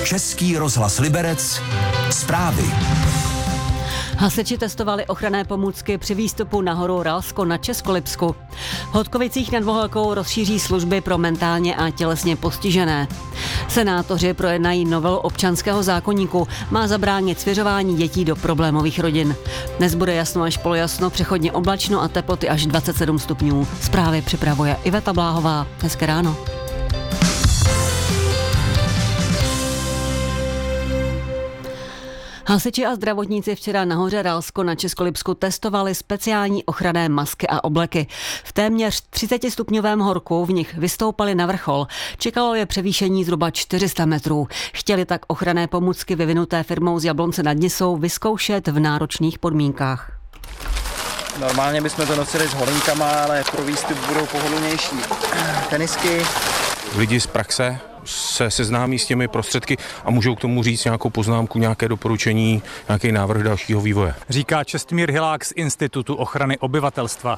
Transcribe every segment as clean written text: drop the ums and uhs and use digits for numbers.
Český rozhlas Liberec. Zprávy. Hasiči testovali ochranné pomůcky při výstupu na horu Ralsko na Českolipsku. V Hodkovicích nad Vohelkou rozšíří služby pro mentálně a tělesně postižené. Senátoři projednají novelu občanského zákoníku, má zabránit svěřování dětí do problémových rodin. Dnes bude jasno až polojasno, přechodně oblačno a teploty až 27 stupňů. Zprávy připravuje Iveta Bláhová. Hezké ráno. Hasiči a zdravotníci včera na hoře Ralsko na Českolipsku testovali speciální ochranné masky a obleky. V téměř 30stupňovém horku v nich vystoupali na vrchol. Čekalo je převýšení zhruba 400 metrů. Chtěli tak ochranné pomůcky vyvinuté firmou z Jablonce nad Nisou vyzkoušet v náročných podmínkách. Normálně bychom to nosili s holinkama, ale pro výstup budou pohodlnější tenisky. Lidi z praxe se seznámí s těmi prostředky a můžou k tomu říct nějakou poznámku, nějaké doporučení, nějaký návrh dalšího vývoje. Říká Čestmír Hilák z Institutu ochrany obyvatelstva.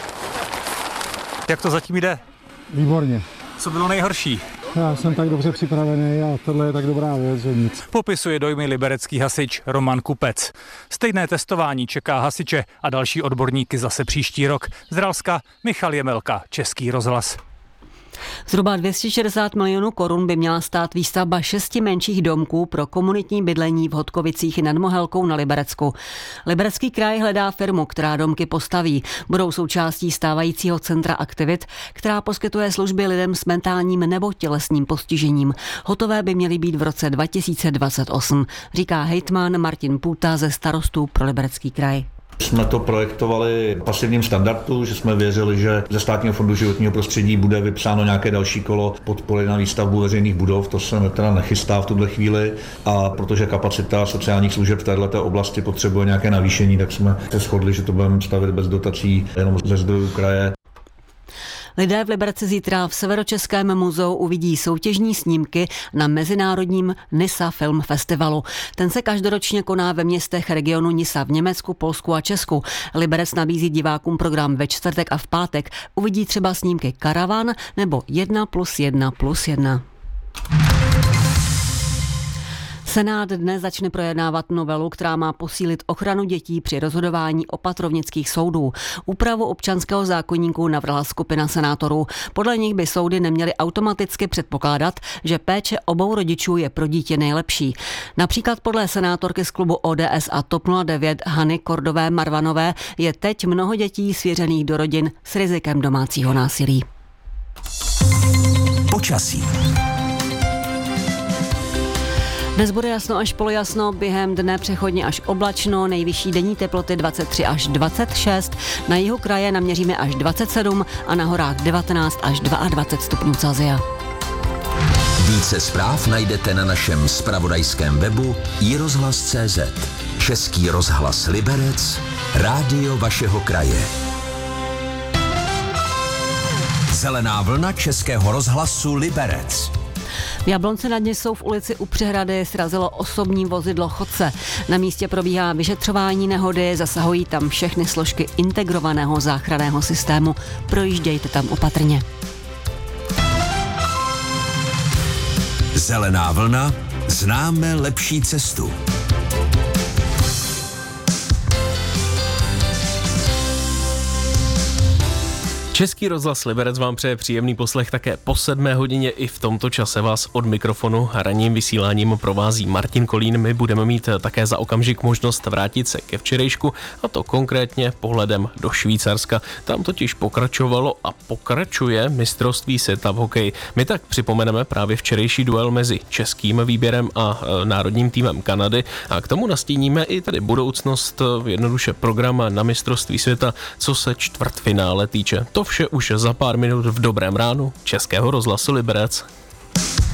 Jak to zatím jde? Výborně. Co bylo nejhorší? Já jsem tak dobře připravený a tohle je tak dobrá věc, že nic. Popisuje dojmy liberecký hasič Roman Kupec. Stejné testování čeká hasiče a další odborníky zase příští rok. Z Ralska Michal Jemelka, Český rozhlas. Zhruba 260 milionů korun by měla stát výstavba 6 menších domků pro komunitní bydlení v Hodkovicích nad Mohelkou na Liberecku. Liberecký kraj hledá firmu, která domky postaví. Budou součástí stávajícího centra aktivit, která poskytuje služby lidem s mentálním nebo tělesným postižením. Hotové by měly být v roce 2028, říká hejtman Martin Půta ze Starostů pro Liberecký kraj. Jsme to projektovali v pasivním standardu, že jsme věřili, že ze Státního fondu životního prostředí bude vypsáno nějaké další kolo podpory na výstavbu veřejných budov. To se teda nechystá v tuhle chvíli a protože kapacita sociálních služeb v této oblasti potřebuje nějaké navýšení, tak jsme se shodli, že to budeme stavět bez dotací jenom ze zdrojů kraje. Lidé v Liberci zítra v Severočeském muzeu uvidí soutěžní snímky na mezinárodním Nisa Film Festivalu. Ten se každoročně koná ve městech regionu Nisa v Německu, Polsku a Česku. Liberec nabízí divákům program ve čtvrtek a v pátek. Uvidí třeba snímky Karavan nebo 1+1+1. Senát dnes začne projednávat novelu, která má posílit ochranu dětí při rozhodování opatrovnických soudů. Úpravu občanského zákoníku navrhla skupina senátorů. Podle nich by soudy neměly automaticky předpokládat, že péče obou rodičů je pro dítě nejlepší. Například podle senátorky z klubu ODS a TOP 09 Hany Kordové Marvanové je teď mnoho dětí svěřených do rodin s rizikem domácího násilí. Počasí. Dnes bude jasno až polojasno, během dne přechodně až oblačno, nejvyšší denní teploty 23 až 26, na jihu kraje naměříme až 27 a na horách 19 až 22 stupňů Celsia. Více zpráv najdete na našem zpravodajském webu iRozhlas.cz. Český rozhlas Liberec, rádio vašeho kraje. Zelená vlna Českého rozhlasu Liberec. V Jablonci nad Nisou v ulici U Přehrady srazilo osobní vozidlo chodce. Na místě probíhá vyšetřování nehody, zasahují tam všechny složky integrovaného záchranného systému. Projíždějte tam opatrně. Zelená vlna, známe lepší cestu. Český rozhlas Liberec vám přeje příjemný poslech také po 7 hodině. I v tomto čase vás od mikrofonu ranním vysíláním provází Martin Kolín. My budeme mít také za okamžik možnost vrátit se ke včerejšku, a to konkrétně pohledem do Švýcarska. Tam totiž pokračovalo a pokračuje mistrovství světa v hokeji. My tak připomeneme právě včerejší duel mezi českým výběrem a národním týmem Kanady a k tomu nastíníme i tady budoucnost, jednoduše program na mistrovství světa, co se čtvrtfinále týče. To vše už za pár minut v dobrém ránu Českého rozhlasu Liberec.